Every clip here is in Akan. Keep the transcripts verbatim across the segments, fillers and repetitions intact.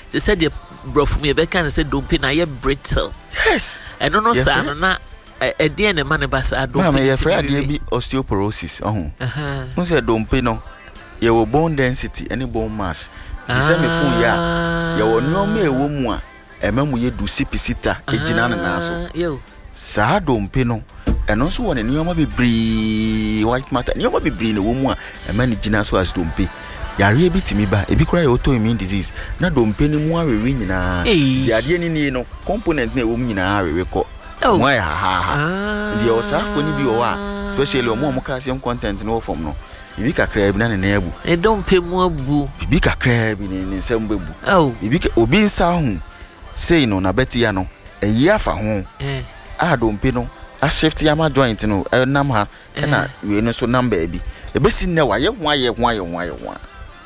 they said the bro from me be can say dompe na ye brittle. Yes. I don't know sir no na e dey na man ba sa dompe. Ma me ye fra dey bi osteoporosis ohun. Uh-huh. Who say dompe no ye wo bone density any bone mass. Ti say me fun ya ye wo no ma ewo mu a emamu ye du sipsita ejina na so. Yo. Sa dompe no eno so won ni oma bebre white matter ni oma bebre na wo mu a emani jina so as dompe. Yare bitimi ba ebi kura ye autoimmune disease na dompe ni mu awewe nyina di ade ni ni no component na ewo mu nyina awewe ko mo ya ha ha di o sa fo ni bi o wa especially o mo mo calcium content no form no ibi kakra bi na ne na ebu e dompe mu abu ibi kakra bi ni nsem bebu oh ibi obi nsa hu sei no na betia no eyi afa ho eh a dompe no a shift ya ma joint no e nam ha na we no so number bi e besi ne wa ye ho aye ho aye ho aye ho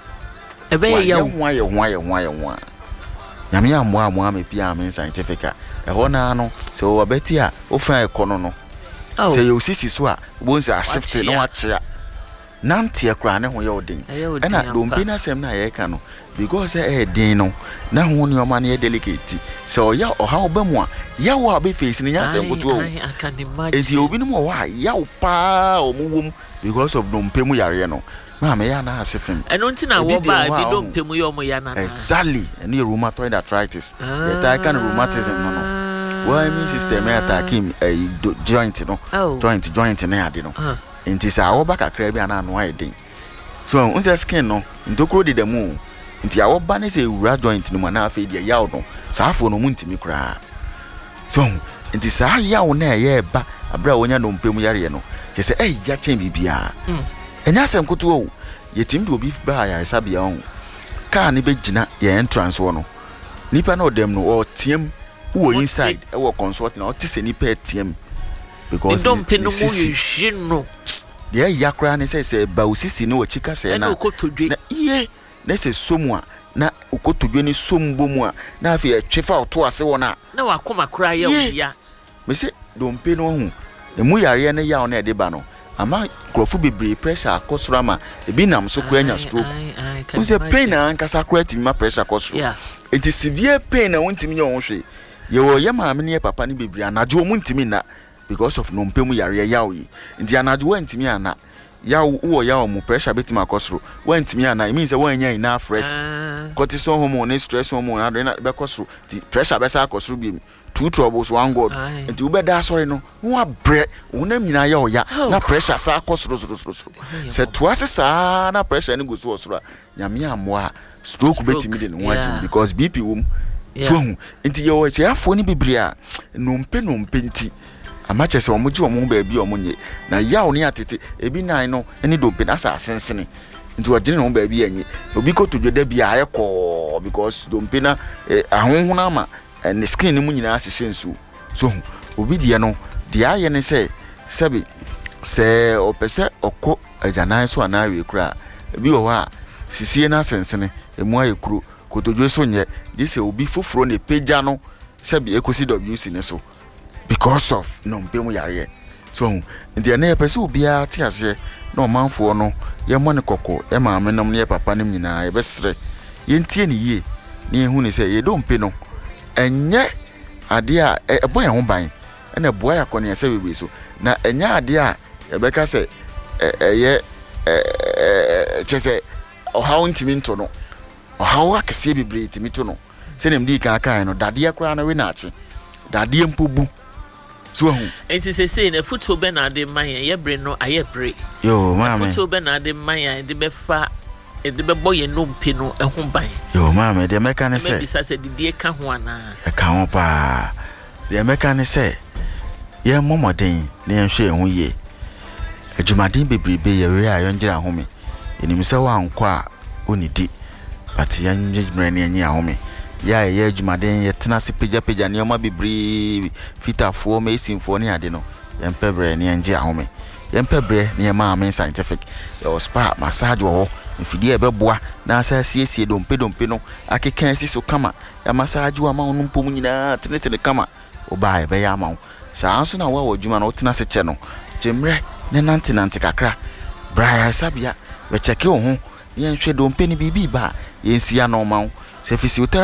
ebe ya nwa ya nwa ya nwa ya nwa nyame ya mwa mwa me pia me scientific a ho na no so obeti a ofa ekono no se yo sisi so a bonzi a shift no wa chia nanti ekra ne ho ye odin e na dompe na sem na ye ka no because e din no na ho ni o ma ne delicate so ya o ha obamu a ya wo be face ni nya sem kutu o enti obi no mo wa ya wo pa o mu wom because of dompe mu yare no ma me ya na asefem eno ntina wo ba bi dompe mu yo mo ya na exactly any rheumatoid arthritis the type kind of rheumatism no no why me system attack him a joint no joint joint na ade no enti sa wo ba kakra bi ana no aiden so unse skin no ndokro de demu enti a wo ba ne se ura joint no na afa de yaw no sa afo no mu ntimi kra so enti sa yaw na ye ba abra wonya dompe mu yare no je se eh ya chen bibia enya sem kutu o yetim de obi ba ya resabia on ka ne begina ye entrance wo no nipa na odem no o tiem wo inside e wo consult na o tise nipa etiem because don't pin no mu yino de ya kra ne say say ba osisi ne o chika say na na iye na say somu a na ukotodwe ni sombo mu a na afi e twefa oto ase wo na na wakoma kra ya oya me say dompe no hu emu yare ne ya o na e de ba no ama krofu bebre pressure akosoro ama ebi nam so kwa nya stroke we say pain na ankasa kra ti ma pressure akosoro yeah. It is severe pain na wontimi nya won hwe ye wo ye ma me ne papa ne bebre anajo wo ntimi na because of no mpemu yare ya wo yi ndi anajo wo ntimi ana ya wo ya wo mu pressure betima akosoro wo ntimi ana it means say wo nya enough rest uh. cortisol hormone stress hormone adrenaline be akosoro ti pressure be sa akosoro bi two troubles one god and you better sorry no wa bre una nyina ya oya na pressure sa akosoro soro soro se to asesa na pressure ni go so soro nyame amoa stroke betimi de no waji because B P wom so nti ye wo che afo ni bibria no mpe no mpe nti amache se omoji omo ba bi omonye na ya oni atete ebi nan no eni do mpe na sa asensene nti wajine no ba bi anyi obi ko to dweda bi ayeko because do mpe na ahonhon ama and skin ni mu nyina ahye nsu so obi de no de aye ne se sebi se opese okko ajanan so anawe kura bi wo ha sisie na sensene emu aye kuro kotodwe so nye de se obi foforo ne peja no sebi ekosi W C ne so because of no mpemu yare so ndi na ye pese obi a ti ase na omanfo no ye mo ne kokko e ma amenom ne papa nim nyina ye besre ye ntie ne yie ne ehu ne se ye do mpe no enye ade a ebo ye ho ban na boa ya kone se bebre so na enye ade a e beka se eye chese o hawo ntimi nto no o hawo akese bebre ntimi to no se nem di kan kan no dade akra na we na ache dade mpobu so hu enti se se na futo be na ade man ye bre no aye bre yo mama futo be na ade man ya de be fa e de be boye no mpe no ehun ban yo mama de meka ne se me bisa se didie ka ho ana e ka ho pa de meka ne se ye momoden ne nhwe ehun ye adwumaden bebrebe ye we ayo ngira home enim se wa anko a onidi but ya njimre ne anyi ahome ya ye adwumaden ye tena se peja peja ne oma bebre fitafo mesinfo ne ade no ye mpebre ne anji ahome ye mpebre ne ma amen scientific yo spa massage wo mfidi ebeboa na asasiesie dompe dompe no akeka si so kama ya massage wa ma onu mpom nyina tenetene kama oba ebe ya ma sa anso na wa wodwuma no tena se che no jemre ne nante nante kakra bra sabia we cheke wo ho ye nhwe dompe ni bibi ba ye nsia no ma se physiotherapy